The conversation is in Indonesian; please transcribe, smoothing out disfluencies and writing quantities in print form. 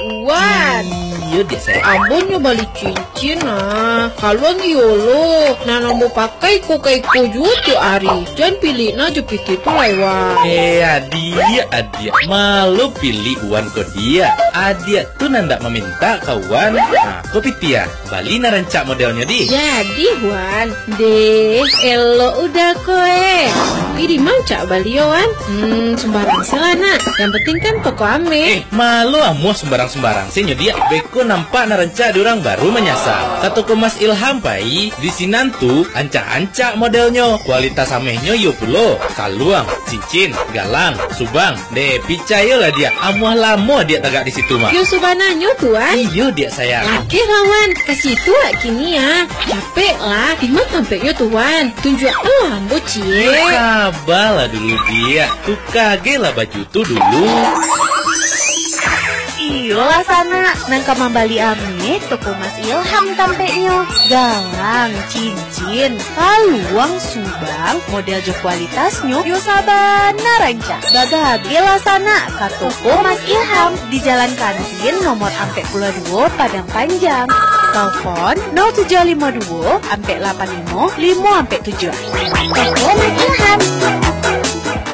Wan. Iya deh saya. Abon nyo balik cincin Kaluan yolo. Nana mau pakai ko jutu ari. Jangan pilih na jepit itu lewat. Adia malu pilih Wan ko dia. Adia tuh nanda meminta kawan. Nah, kopi tia. Bali na rancak modelnya di. Jadi Wan, deh, elo udah koe. Tapi di manca Bali Wan. Sembarang selana. Yang penting kan toko ame. Malu amuh sembarang sih dia. Beko nampak naranca orang baru menyasar. Kata Mas Ilham pai di sinantu ancak-ancak modelnya. Kualitas amehnya yo pulo. Kaluang, cincin, galang, subang. Deh, picayo lah dia. Amuh lamo dia tagak di situ mah. Yo subananyo Tuan. Iyo dia sayang. Oke lawan, ke situ kini ya. Capek lah, di mana tampaknya Tuan. Tunjuk lambo cie. Sabar lah dulu dia. Tuh kage lah baju tuh dulu. Iyo lah sana, nangka mambali ame toko Mas Ilham tampeknya. Galang, cincin, kaluang, subang, model jo kualitasnya yo sabana ranca. Bagage lah sana, ka toko Mas Ilham di Jalan Kantin nomor ampe 2 Padang Panjang. Telepon 0752 ampe 85 5 ampe 7. Toko Mas Ilham.